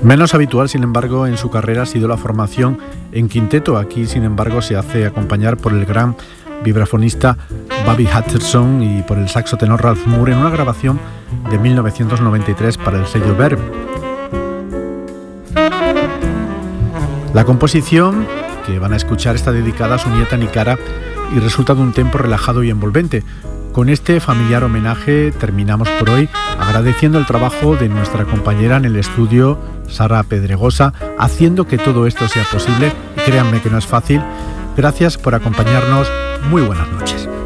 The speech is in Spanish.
Menos habitual, sin embargo, en su carrera ha sido la formación en quinteto. Aquí, sin embargo, se hace acompañar por el gran vibrafonista Bobby Hutcherson y por el saxo tenor Ralph Moore en una grabación de 1993 para el sello Verve. La composición que van a escuchar está dedicada a su nieta Nicara y resulta de un tempo relajado y envolvente. Con este familiar homenaje terminamos por hoy, agradeciendo el trabajo de nuestra compañera en el estudio, Sara Pedregosa, haciendo que todo esto sea posible. Y créanme que no es fácil. Gracias por acompañarnos. Muy buenas noches.